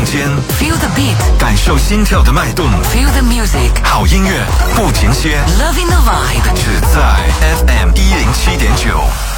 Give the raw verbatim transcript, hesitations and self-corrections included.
房间 Feel the beat， 感受心跳的脉动 Feel the music， 好音乐不停歇 Loving the vibe， 只在 F M 一零七点九。